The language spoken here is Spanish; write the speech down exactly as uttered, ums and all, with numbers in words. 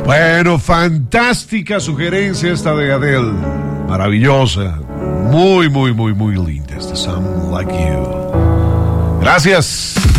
Bueno, fantástica sugerencia esta de Adele. Maravillosa. Muy, muy, muy, muy linda. Este Some Like You. Gracias.